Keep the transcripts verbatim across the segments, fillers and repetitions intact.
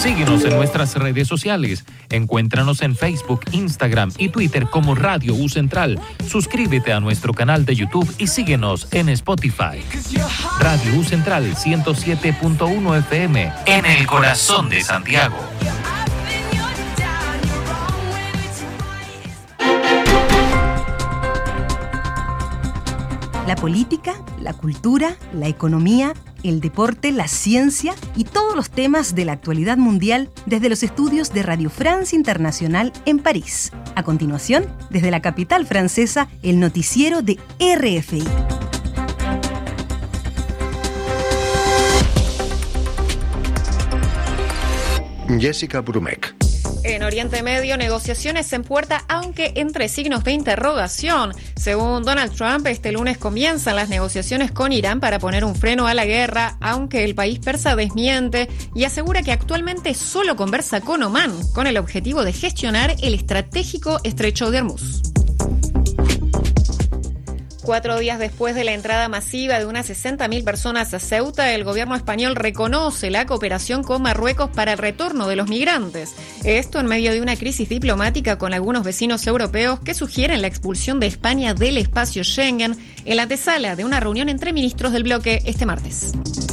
Síguenos en nuestras redes sociales. Encuéntranos en Facebook, Instagram y Twitter como Radio U Central. Suscríbete a nuestro canal de YouTube y síguenos en Spotify. Radio U Central ciento siete punto uno F M, en el corazón de Santiago. La política, la cultura, la economía, el deporte, la ciencia y todos los temas de la actualidad mundial desde los estudios de Radio France Internacional en París. A continuación, desde la capital francesa, el noticiero de R F I. Jessica Brumek. En Oriente Medio, negociaciones en puerta, aunque entre signos de interrogación. Según Donald Trump, este lunes comienzan las negociaciones con Irán para poner un freno a la guerra, aunque el país persa desmiente y asegura que actualmente solo conversa con Omán, con el objetivo de gestionar el estratégico estrecho de Hormuz. Cuatro días después de la entrada masiva de unas sesenta mil personas a Ceuta, el gobierno español reconoce la cooperación con Marruecos para el retorno de los migrantes. Esto en medio de una crisis diplomática con algunos vecinos europeos que sugieren la expulsión de España del espacio Schengen en la antesala de una reunión entre ministros del bloque este martes.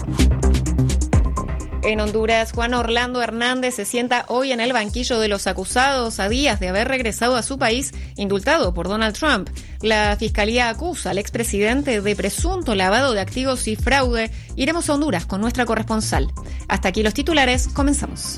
En Honduras, Juan Orlando Hernández se sienta hoy en el banquillo de los acusados a días de haber regresado a su país, indultado por Donald Trump. La Fiscalía acusa al expresidente de presunto lavado de activos y fraude. Iremos a Honduras con nuestra corresponsal. Hasta aquí los titulares, comenzamos.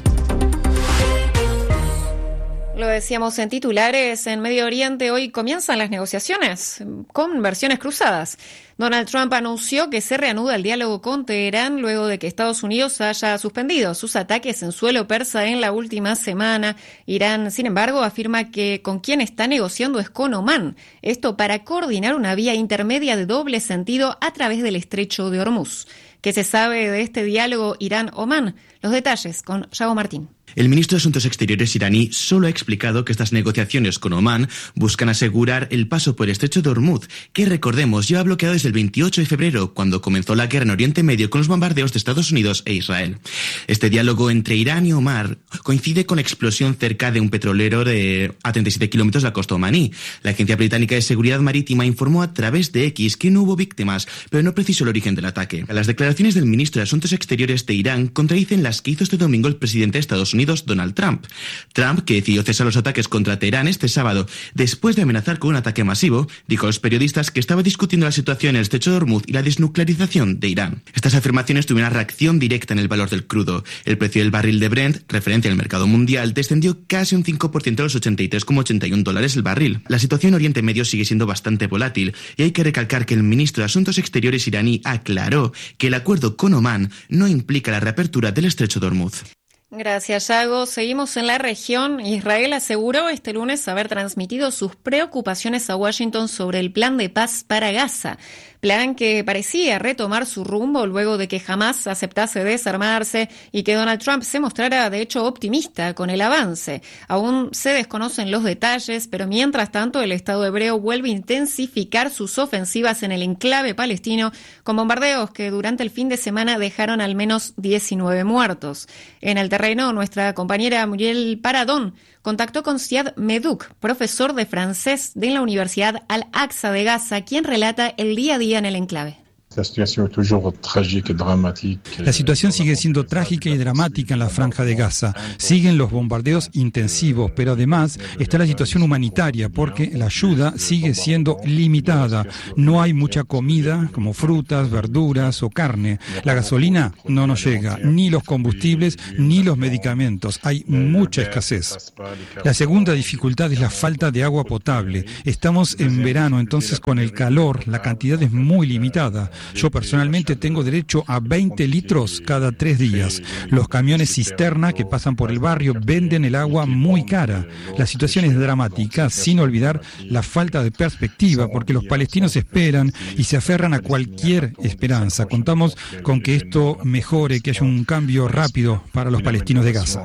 Lo decíamos en titulares, en Medio Oriente hoy comienzan las negociaciones con versiones cruzadas. Donald Trump anunció que se reanuda el diálogo con Teherán luego de que Estados Unidos haya suspendido sus ataques en suelo persa en la última semana. Irán, sin embargo, afirma que con quien está negociando es con Omán. Esto para coordinar una vía intermedia de doble sentido a través del estrecho de Hormuz. ¿Qué se sabe de este diálogo Irán-Omán? Los detalles con Yago Martín. El ministro de Asuntos Exteriores iraní solo ha explicado que estas negociaciones con Omán buscan asegurar el paso por el estrecho de Hormuz, que recordemos lleva bloqueado desde el veintiocho de febrero, cuando comenzó la guerra en Oriente Medio con los bombardeos de Estados Unidos e Israel. Este diálogo entre Irán y Omán coincide con la explosión cerca de un petrolero de a treinta y siete kilómetros de la costa omaní. La Agencia Británica de Seguridad Marítima informó a través de X que no hubo víctimas, pero no precisó el origen del ataque. Las declaraciones del ministro de Asuntos Exteriores de Irán contradicen las que hizo este domingo el presidente de Estados Unidos, Donald Trump. Trump, que decidió cesar los ataques contra Teherán este sábado después de amenazar con un ataque masivo, dijo a los periodistas que estaba discutiendo la situación en el estrecho de Hormuz y la desnuclearización de Irán. Estas afirmaciones tuvieron una reacción directa en el valor del crudo. El precio del barril de Brent, referencia al mercado mundial, descendió casi un cinco por ciento a los ochenta y tres coma ochenta y uno dólares el barril. La situación en Oriente Medio sigue siendo bastante volátil y hay que recalcar que el ministro de Asuntos Exteriores iraní aclaró que el acuerdo con Omán no implica la reapertura del estrecho de Hormuz. Gracias, Yago. Seguimos en la región. Israel aseguró este lunes haber transmitido sus preocupaciones a Washington sobre el plan de paz para Gaza. Plan que parecía retomar su rumbo luego de que Hamás aceptase desarmarse y que Donald Trump se mostrara de hecho optimista con el avance. Aún se desconocen los detalles, pero mientras tanto el Estado hebreo vuelve a intensificar sus ofensivas en el enclave palestino con bombardeos que durante el fin de semana dejaron al menos diecinueve muertos. En el terreno, nuestra compañera Muriel Paradón contactó con Ziad Medouk, profesor de francés de la Universidad Al-Aqsa de Gaza, quien relata el día a día en el enclave. La situación sigue siendo trágica y dramática en la Franja de Gaza. Siguen los bombardeos intensivos, pero además está la situación humanitaria, porque la ayuda sigue siendo limitada. No hay mucha comida, como frutas, verduras o carne. La gasolina no nos llega, ni los combustibles, ni los medicamentos. Hay mucha escasez. La segunda dificultad es la falta de agua potable. Estamos en verano, entonces con el calor la cantidad es muy limitada. Yo personalmente tengo derecho a veinte litros cada tres días. Los camiones cisterna que pasan por el barrio venden el agua muy cara. La situación es dramática, sin olvidar la falta de perspectiva, porque los palestinos esperan y se aferran a cualquier esperanza. Contamos con que esto mejore, que haya un cambio rápido para los palestinos de Gaza.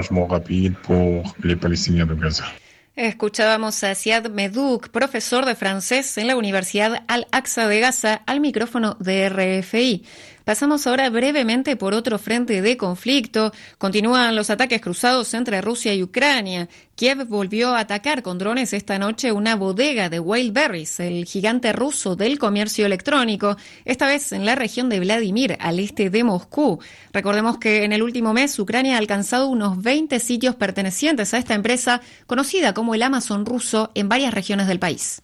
Escuchábamos a Ziad Medouk, profesor de francés en la Universidad Al-Aqsa de Gaza, al micrófono de R F I. Pasamos ahora brevemente por otro frente de conflicto. Continúan los ataques cruzados entre Rusia y Ucrania. Kiev volvió a atacar con drones esta noche una bodega de Wildberries, el gigante ruso del comercio electrónico, esta vez en la región de Vladimir, al este de Moscú. Recordemos que en el último mes Ucrania ha alcanzado unos veinte sitios pertenecientes a esta empresa, conocida como el Amazon ruso, en varias regiones del país.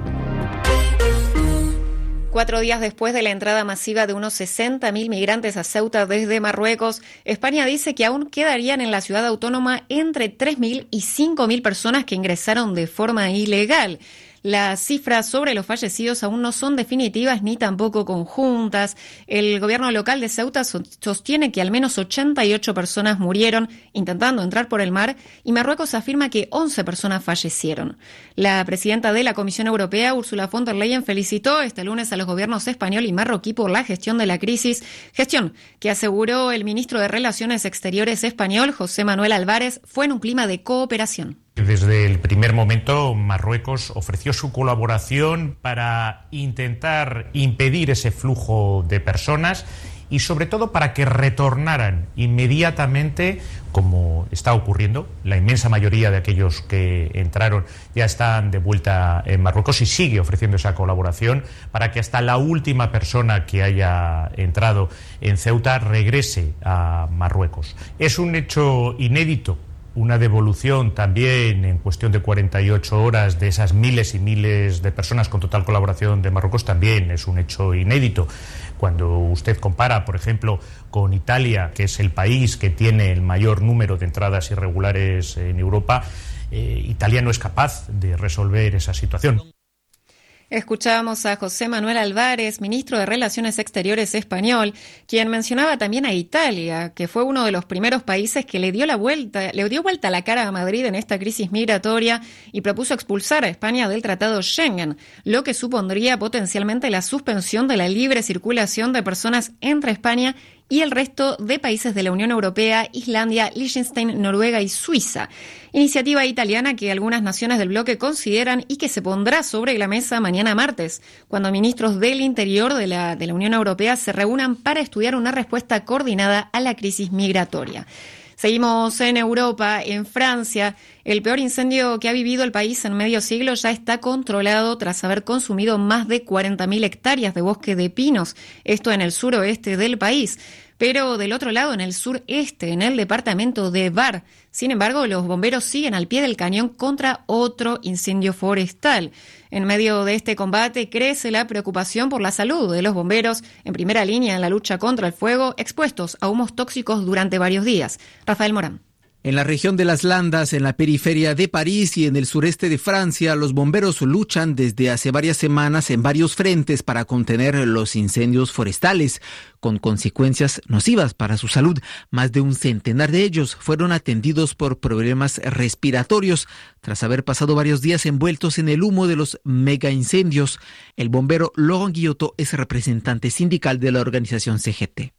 Cuatro días después de la entrada masiva de unos sesenta mil migrantes a Ceuta desde Marruecos, España dice que aún quedarían en la ciudad autónoma entre tres mil y cinco mil personas que ingresaron de forma ilegal. Las cifras sobre los fallecidos aún no son definitivas ni tampoco conjuntas. El gobierno local de Ceuta sostiene que al menos ochenta y ocho personas murieron intentando entrar por el mar y Marruecos afirma que once personas fallecieron. La presidenta de la Comisión Europea, Ursula von der Leyen, felicitó este lunes a los gobiernos español y marroquí por la gestión de la crisis, gestión que aseguró el ministro de Relaciones Exteriores español, José Manuel Álvarez, fue en un clima de cooperación. Desde el primer momento, Marruecos ofreció su colaboración para intentar impedir ese flujo de personas y sobre todo para que retornaran inmediatamente, como está ocurriendo. La inmensa mayoría de aquellos que entraron ya están de vuelta en Marruecos y sigue ofreciendo esa colaboración para que hasta la última persona que haya entrado en Ceuta regrese a Marruecos. Es un hecho inédito. Una devolución también en cuestión de cuarenta y ocho horas de esas miles y miles de personas con total colaboración de Marruecos también es un hecho inédito. Cuando usted compara, por ejemplo, con Italia, que es el país que tiene el mayor número de entradas irregulares en Europa, eh, Italia no es capaz de resolver esa situación. Escuchábamos a José Manuel Álvarez, ministro de Relaciones Exteriores español, quien mencionaba también a Italia, que fue uno de los primeros países que le dio la vuelta, le dio vuelta la cara a Madrid en esta crisis migratoria y propuso expulsar a España del Tratado Schengen, lo que supondría potencialmente la suspensión de la libre circulación de personas entre España y el resto de países de la Unión Europea, Islandia, Liechtenstein, Noruega y Suiza. Iniciativa italiana que algunas naciones del bloque consideran y que se pondrá sobre la mesa mañana martes, cuando ministros del Interior de la, de la Unión Europea se reúnan para estudiar una respuesta coordinada a la crisis migratoria. Seguimos en Europa, en Francia. El peor incendio que ha vivido el país en medio siglo ya está controlado tras haber consumido más de cuarenta mil hectáreas de bosque de pinos, esto en el suroeste del país. Pero del otro lado, en el sureste, en el departamento de Var. Sin embargo, los bomberos siguen al pie del cañón contra otro incendio forestal. En medio de este combate crece la preocupación por la salud de los bomberos en primera línea en la lucha contra el fuego, expuestos a humos tóxicos durante varios días. Rafael Morán. En la región de las Landas, en la periferia de París y en el sureste de Francia, los bomberos luchan desde hace varias semanas en varios frentes para contener los incendios forestales, con consecuencias nocivas para su salud. Más de un centenar de ellos fueron atendidos por problemas respiratorios tras haber pasado varios días envueltos en el humo de los mega incendios. El bombero Laurent Guillotot es representante sindical de la organización C G T.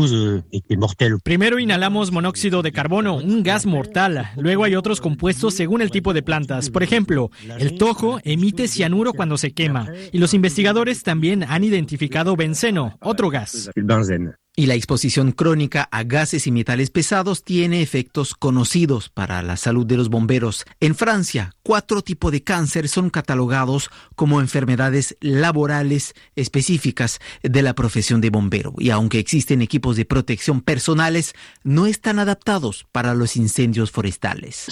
Primero inhalamos monóxido de carbono, un gas mortal. Luego hay otros compuestos según el tipo de plantas. Por ejemplo, el tojo emite cianuro cuando se quema. Y los investigadores también han identificado benceno, otro gas. Y la exposición crónica a gases y metales pesados tiene efectos conocidos para la salud de los bomberos. En Francia, cuatro tipos de cáncer son catalogados como enfermedades laborales específicas de la profesión de bombero. Y aunque existen equipos de protección personales, no están adaptados para los incendios forestales.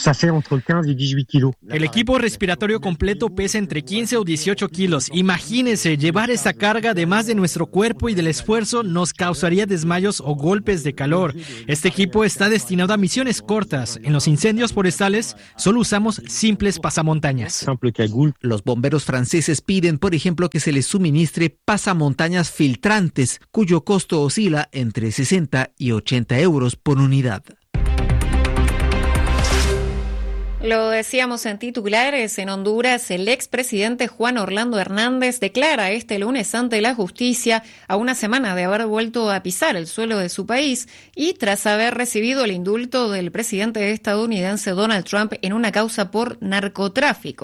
El equipo respiratorio completo pesa entre quince o dieciocho kilos. Imagínense, llevar esa carga además de nuestro cuerpo y del esfuerzo nos causaría desmayos o golpes de calor. Este equipo está destinado a misiones cortas. En los incendios forestales solo usamos simples pasamontañas. Los bomberos franceses piden, por ejemplo, que se les suministre pasamontañas filtrantes, cuyo costo oscila entre sesenta y ochenta euros por unidad. Lo decíamos en titulares, en Honduras, el expresidente Juan Orlando Hernández declara este lunes ante la justicia a una semana de haber vuelto a pisar el suelo de su país y tras haber recibido el indulto del presidente estadounidense Donald Trump en una causa por narcotráfico.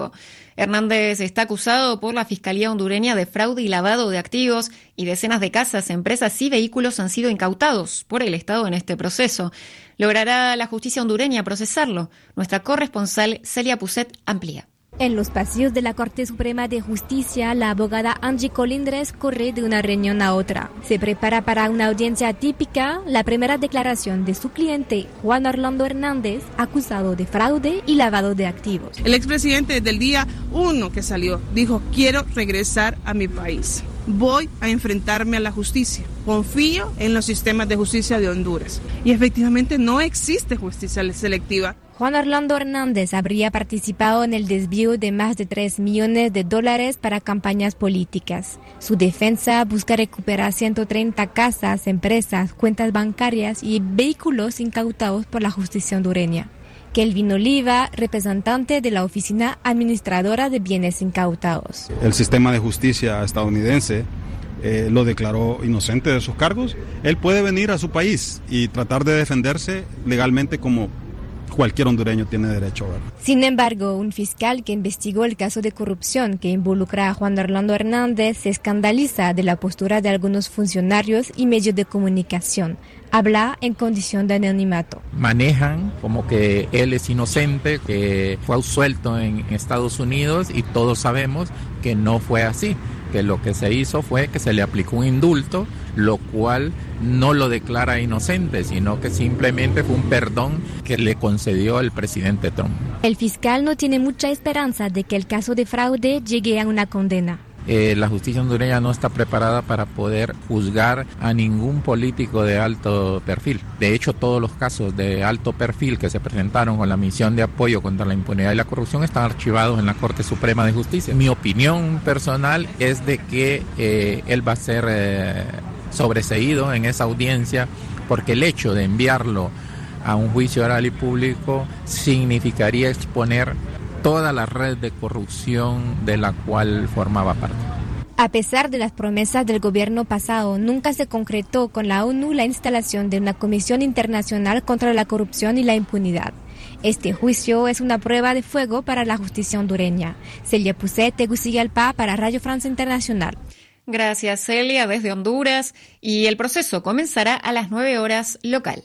Hernández está acusado por la Fiscalía hondureña de fraude y lavado de activos, y decenas de casas, empresas y vehículos han sido incautados por el Estado en este proceso. ¿Logrará la justicia hondureña procesarlo? Nuestra corresponsal Celia Puset amplía. En los pasillos de la Corte Suprema de Justicia, la abogada Angie Colindres corre de una reunión a otra. Se prepara para una audiencia atípica, la primera declaración de su cliente, Juan Orlando Hernández, acusado de fraude y lavado de activos. El expresidente desde el día uno que salió dijo: quiero regresar a mi país. Voy a enfrentarme a la justicia. Confío en los sistemas de justicia de Honduras. Y efectivamente no existe justicia selectiva. Juan Orlando Hernández habría participado en el desvío de más de tres millones de dólares para campañas políticas. Su defensa busca recuperar ciento treinta casas, empresas, cuentas bancarias y vehículos incautados por la justicia hondureña. Kelvin Oliva, representante de la Oficina Administradora de Bienes Incautados. El sistema de justicia estadounidense eh, lo declaró inocente de sus cargos. Él puede venir a su país y tratar de defenderse legalmente como cualquier hondureño tiene derecho a ver. Sin embargo, un fiscal que investigó el caso de corrupción que involucra a Juan Orlando Hernández se escandaliza de la postura de algunos funcionarios y medios de comunicación. Habla en condición de anonimato. Manejan como que él es inocente, que fue absuelto en Estados Unidos, y todos sabemos que no fue así, que lo que se hizo fue que se le aplicó un indulto, lo cual no lo declara inocente, sino que simplemente fue un perdón que le concedió el presidente Trump. El fiscal no tiene mucha esperanza de que el caso de fraude llegue a una condena. Eh, la justicia hondureña no está preparada para poder juzgar a ningún político de alto perfil. De hecho, todos los casos de alto perfil que se presentaron con la misión de apoyo contra la impunidad y la corrupción están archivados en la Corte Suprema de Justicia. Mi opinión personal es de que eh, él va a ser eh, sobreseído en esa audiencia, porque el hecho de enviarlo a un juicio oral y público significaría exponer toda la red de corrupción de la cual formaba parte. A pesar de las promesas del gobierno pasado, nunca se concretó con la ONU la instalación de una comisión internacional contra la corrupción y la impunidad. Este juicio es una prueba de fuego para la justicia hondureña. Celia Puset, Tegucigalpa, para Radio Francia Internacional. Gracias, Celia, desde Honduras. Y el proceso comenzará a las nueve horas local.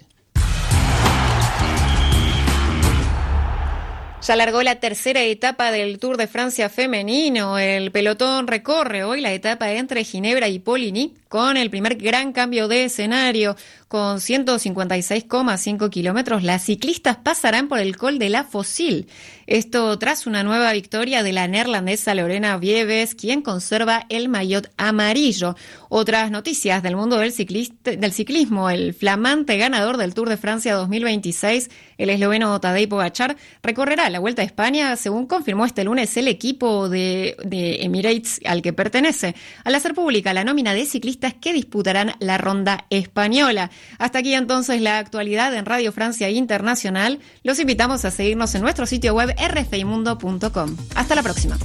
Se alargó la tercera etapa del Tour de Francia femenino. El pelotón recorre hoy la etapa entre Ginebra y Poligny, con el primer gran cambio de escenario. Con ciento cincuenta y seis coma cinco kilómetros, las ciclistas pasarán por el Col de la Fossil. Esto tras una nueva victoria de la neerlandesa Lorena Wiebes, quien conserva el maillot amarillo. Otras noticias del mundo del, ciclista, del ciclismo. El flamante ganador del Tour de Francia dos mil veintiséis, el esloveno Tadej Pogačar, recorrerá la Vuelta a España, según confirmó este lunes el equipo de, de Emirates al que pertenece, al hacer pública la nómina de ciclistas que disputarán la ronda española. Hasta aquí entonces la actualidad en Radio Francia Internacional. Los invitamos a seguirnos en nuestro sitio web r f i mundo punto com. Hasta la próxima.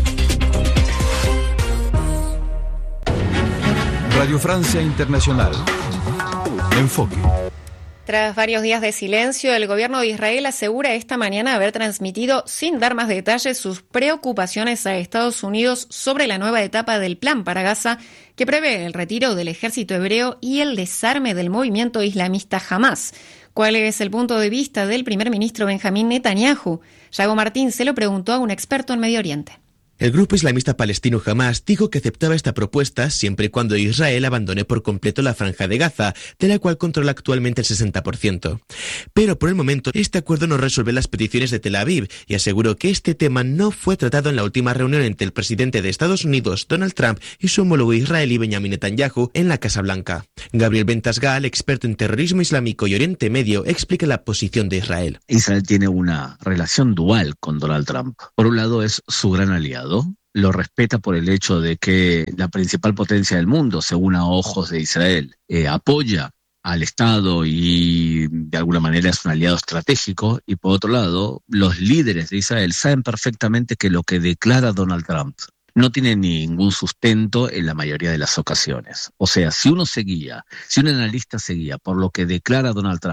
Radio Francia Internacional. Enfoque. Tras varios días de silencio, el gobierno de Israel asegura esta mañana haber transmitido, sin dar más detalles, sus preocupaciones a Estados Unidos sobre la nueva etapa del plan para Gaza, que prevé el retiro del ejército hebreo y el desarme del movimiento islamista Hamás. ¿Cuál es el punto de vista del primer ministro Benjamín Netanyahu? Yago Martín se lo preguntó a un experto en Medio Oriente. El grupo islamista palestino Hamás dijo que aceptaba esta propuesta siempre y cuando Israel abandone por completo la franja de Gaza, de la cual controla actualmente el sesenta por ciento. Pero por el momento, este acuerdo no resuelve las peticiones de Tel Aviv y aseguró que este tema no fue tratado en la última reunión entre el presidente de Estados Unidos, Donald Trump, y su homólogo israelí Benjamin Netanyahu en la Casa Blanca. Gabriel Bentasgal, experto en terrorismo islámico y Oriente Medio, explica la posición de Israel. Israel tiene una relación dual con Donald Trump. Por un lado es su gran aliado, lo respeta por el hecho de que la principal potencia del mundo, según a ojos de Israel, eh, apoya al Estado y de alguna manera es un aliado estratégico, y por otro lado, los líderes de Israel saben perfectamente que lo que declara Donald Trump no tiene ningún sustento en la mayoría de las ocasiones. O sea, si uno seguía, si un analista seguía por lo que declara Donald Trump,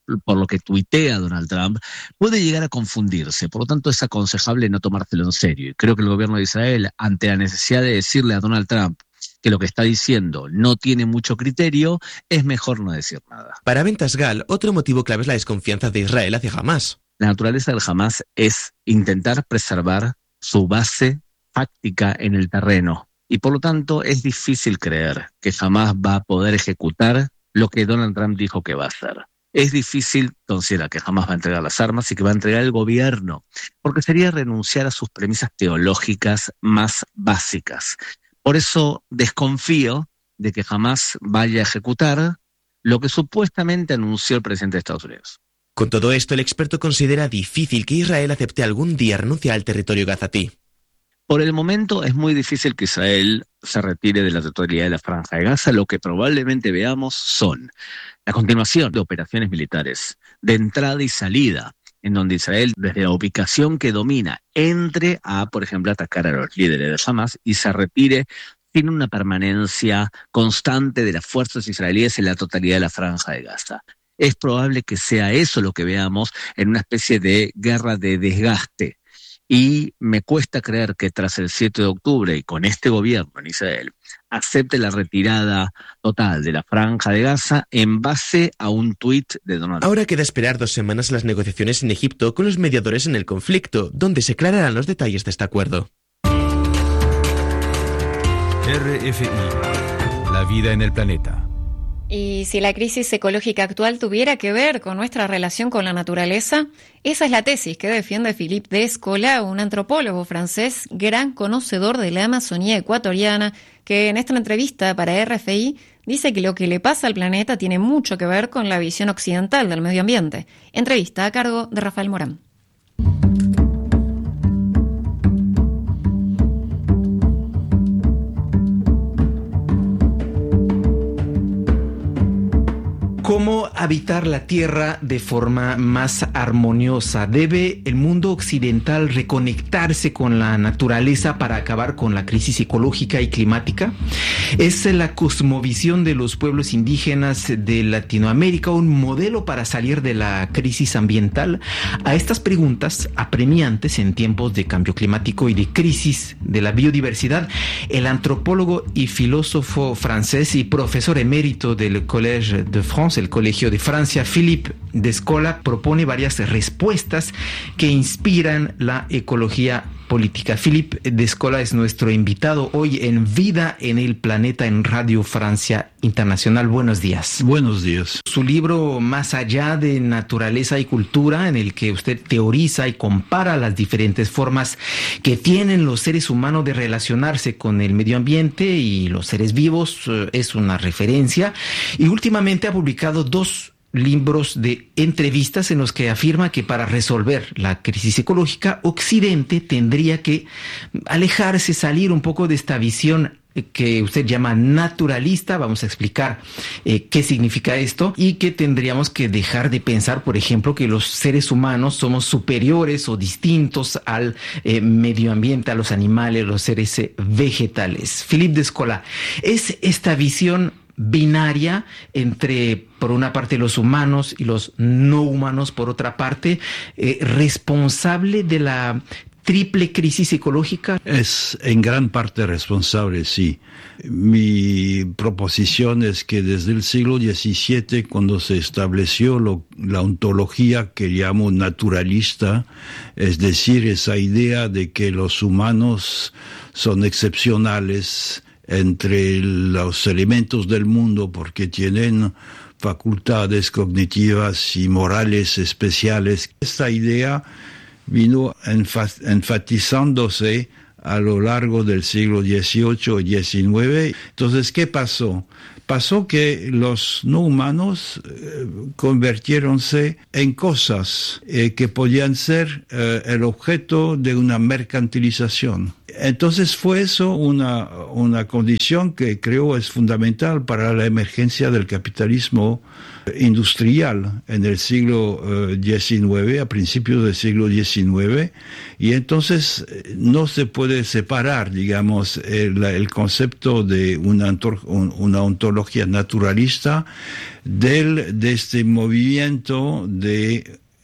por lo que tuitea Donald Trump, puede llegar a confundirse. Por lo tanto, es aconsejable no tomárselo en serio. Y creo que el gobierno de Israel, ante la necesidad de decirle a Donald Trump que lo que está diciendo no tiene mucho criterio, es mejor no decir nada. Para Ventas Gal, otro motivo clave es la desconfianza de Israel hacia Hamás. La naturaleza del Hamás es intentar preservar su base fáctica en el terreno. Y por lo tanto es difícil creer que jamás va a poder ejecutar lo que Donald Trump dijo que va a hacer. Es difícil considerar que jamás va a entregar las armas y que va a entregar el gobierno, porque sería renunciar a sus premisas teológicas más básicas. Por eso desconfío de que jamás vaya a ejecutar lo que supuestamente anunció el presidente de Estados Unidos. Con todo esto, el experto considera difícil que Israel acepte algún día renunciar al territorio gazatí. Por el momento es muy difícil que Israel se retire de la totalidad de la Franja de Gaza. Lo que probablemente veamos son la continuación de operaciones militares de entrada y salida, en donde Israel, desde la ubicación que domina, entre a, por ejemplo, atacar a los líderes de Hamas y se retire sin una permanencia constante de las fuerzas israelíes en la totalidad de la Franja de Gaza. Es probable que sea eso lo que veamos en una especie de guerra de desgaste. Y me cuesta creer que tras el siete de octubre y con este gobierno en Israel acepte la retirada total de la Franja de Gaza en base a un tuit de Donald Trump. Ahora queda esperar dos semanas las negociaciones en Egipto con los mediadores en el conflicto, donde se aclararán los detalles de este acuerdo. R F I, la vida en el planeta. Y si la crisis ecológica actual tuviera que ver con nuestra relación con la naturaleza, esa es la tesis que defiende Philippe Descola, un antropólogo francés, gran conocedor de la Amazonía ecuatoriana, que en esta entrevista para R F I dice que lo que le pasa al planeta tiene mucho que ver con la visión occidental del medio ambiente. Entrevista a cargo de Rafael Morán. ¿Cómo habitar la Tierra de forma más armoniosa? ¿Debe el mundo occidental reconectarse con la naturaleza para acabar con la crisis ecológica y climática? ¿Es la cosmovisión de los pueblos indígenas de Latinoamérica un modelo para salir de la crisis ambiental? A estas preguntas apremiantes en tiempos de cambio climático y de crisis de la biodiversidad, el antropólogo y filósofo francés y profesor emérito del Collège de France, el Colegio de Francia, Philippe Descola, propone varias respuestas que inspiran la ecología política. Philippe Descola es nuestro invitado hoy en Vida en el Planeta en Radio Francia Internacional. Buenos días. Buenos días. Su libro Más allá de naturaleza y cultura, en el que usted teoriza y compara las diferentes formas que tienen los seres humanos de relacionarse con el medio ambiente y los seres vivos, es una referencia. Y últimamente ha publicado dos libros de entrevistas en los que afirma que para resolver la crisis ecológica, Occidente tendría que alejarse, salir un poco de esta visión que usted llama naturalista. Vamos a explicar eh, qué significa esto, y que tendríamos que dejar de pensar, por ejemplo, que los seres humanos somos superiores o distintos al eh, medio ambiente, a los animales, los seres eh, vegetales. Philippe Descola, ¿es esta visión binaria entre, por una parte, los humanos y los no humanos, por otra parte, eh, responsable de la triple crisis ecológica? Es en gran parte responsable, sí. Mi proposición es que desde el siglo diecisiete, cuando se estableció lo, la ontología que llamo naturalista, es decir, esa idea de que los humanos son excepcionales entre los elementos del mundo porque tienen facultades cognitivas y morales especiales. Esta idea vino enfatizándose a lo largo del siglo dieciocho y diecinueve. Entonces, ¿qué pasó? Pasó que los no humanos eh, convirtiéronse en cosas eh, que podían ser eh, el objeto de una mercantilización. Entonces fue eso una, una condición que creo es fundamental para la emergencia del capitalismo industrial en el siglo diecinueve, a principios del siglo diecinueve, y entonces no se puede separar, digamos, el, el concepto de una, una ontología naturalista del, de este movimiento de